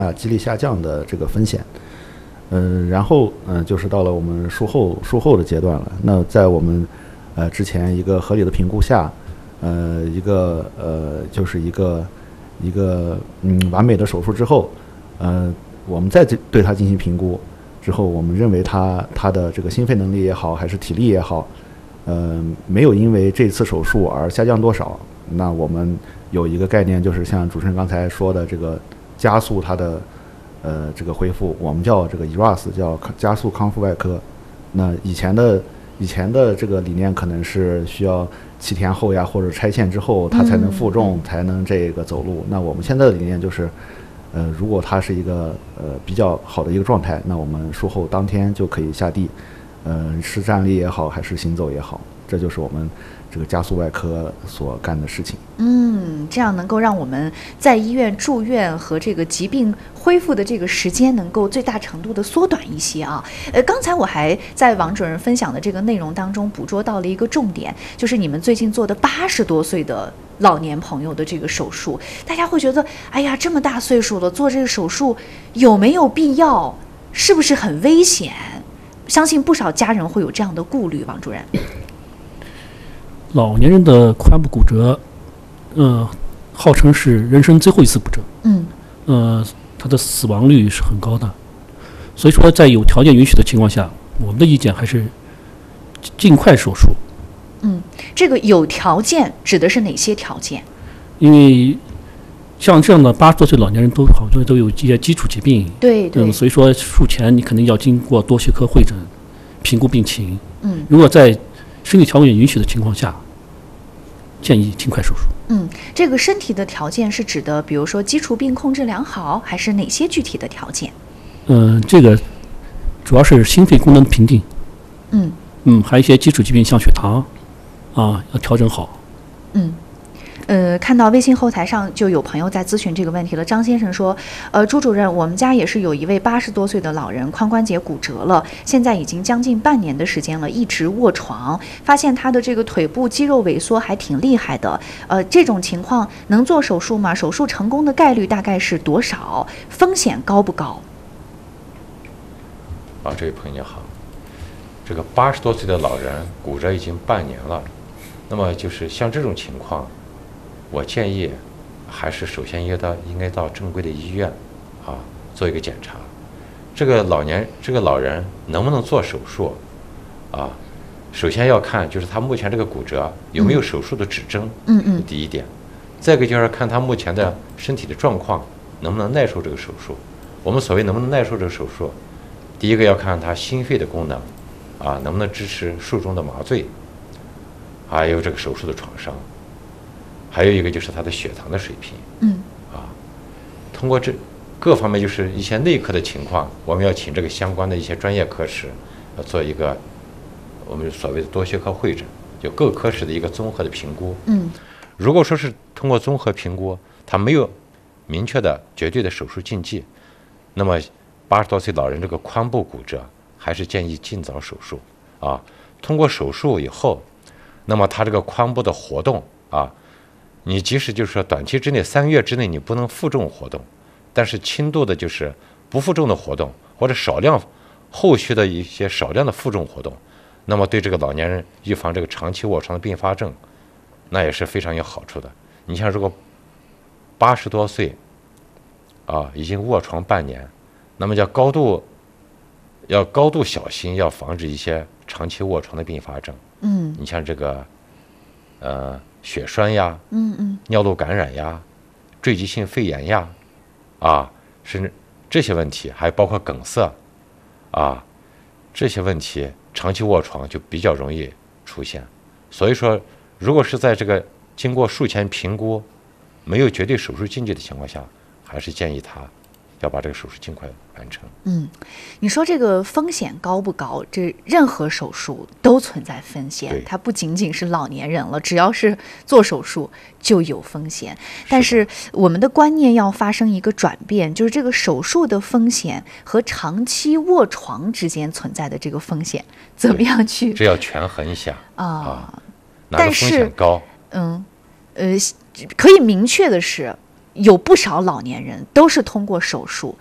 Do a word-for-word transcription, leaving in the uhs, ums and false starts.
啊肌力下降的这个风险。嗯、呃，然后嗯、呃，就是到了我们术后术后的阶段了。那在我们呃之前一个合理的评估下，呃，一个呃就是一个一个嗯完美的手术之后，呃，我们再对它进行评估之后，我们认为它它的这个心肺能力也好，还是体力也好，呃，没有因为这次手术而下降多少。那我们有一个概念，就是像主持人刚才说的，这个加速它的呃这个恢复，我们叫这个 E R A S， 叫加速康复外科。那以前的以前的这个理念可能是需要七天后呀，或者拆线之后它才能负重，嗯、才能这个走路。那我们现在的理念就是，呃，如果它是一个呃比较好的一个状态，那我们术后当天就可以下地，呃，是站立也好，还是行走也好，这就是我们这个加速外科所干的事情。 嗯，这样能够让我们在医院住院和这个疾病恢复的这个时间能够最大程度的缩短一些啊。呃，刚才我还在王主任分享的这个内容当中捕捉到了一个重点，就是你们最近做的八十多岁的老年朋友的这个手术，大家会觉得，哎呀，这么大岁数了，做这个手术有没有必要？是不是很危险？相信不少家人会有这样的顾虑，王主任。 老年人的髋部骨折，呃，号称是人生最后一次骨折， 嗯， 呃，它的死亡率是很高的，所以说在有条件允许的情况下，我们的意见还是尽快手术。 嗯，这个有条件指的是哪些条件？ 因为像这样的八十多岁老年人都好多都有一些基础疾病， 对对、 嗯，所以说术前你肯定要经过多学科会诊，评估病情。 嗯， 如果在身体条件允许的情况下，建议尽快手术。 嗯，这个身体的条件是指的，比如说基础病控制良好，还是哪些具体的条件？ 嗯、呃，这个主要是心肺功能评定。 嗯嗯，还有一些基础疾病，像血糖啊，要调整好。 嗯。呃，看到微信后台上就有朋友在咨询这个问题了。张先生说，呃，朱主任，我们家也是有一位八十多岁的老人，髋关节骨折了，现在已经将近半年的时间了，一直卧床，发现他的这个腿部肌肉萎缩还挺厉害的。呃，这种情况能做手术吗？手术成功的概率大概是多少？风险高不高？ 啊，这位朋友你好，这个八十多岁的老人骨折已经半年了，那么就是像这种情况，我建议还是首先应该到应该到正规的医院啊做一个检查。这个老年这个老人能不能做手术啊？首先要看就是他目前这个骨折有没有手术的指征， 嗯嗯， 第一点。再一个就是看他目前的身体的状况能不能耐受这个手术。我们所谓能不能耐受这个手术，第一个要看他心肺的功能啊，能不能支持术中的麻醉，还有这个手术的创伤。还有一个就是他的血糖的水平， 嗯， 啊，通过这各方面就是一些内科的情况，我们要请这个相关的一些专业科室，要做一个我们所谓的多学科会诊，就各科室的一个综合的评估。 嗯， 如果说是通过综合评估，他没有明确的绝对的手术禁忌，那么八十多岁老人这个髋部骨折，还是建议尽早手术啊。通过手术以后，那么他这个髋部的活动啊。你即使就是说短期之内三个月之内你不能负重活动，但是轻度的就是不负重的活动，或者少量后续的一些少量的负重活动，那么对这个老年人预防这个长期卧床的并发症，那也是非常有好处的。你像如果八十多岁啊已经卧床半年，那么要高度要高度小心，要防止一些长期卧床的并发症。 嗯， 你像这个呃。血栓呀， 嗯嗯， 尿路感染呀，坠积性肺炎呀，啊，甚至这些问题，还包括梗塞，啊，这些问题长期卧床就比较容易出现。所以说，如果是在这个经过术前评估，没有绝对手术禁忌的情况下，还是建议他要把这个手术尽快完成。 嗯，你说这个风险高不高？这任何手术都存在风险，它不仅仅是老年人了，只要是做手术就有风险。但是我们的观念要发生一个转变，就是这个手术的风险和长期卧床之间存在的这个风险，怎么样去？ 这要权衡一下啊， 啊哪个风险高？ 嗯，呃，可以明确的是。 有不少老年人都是通过手术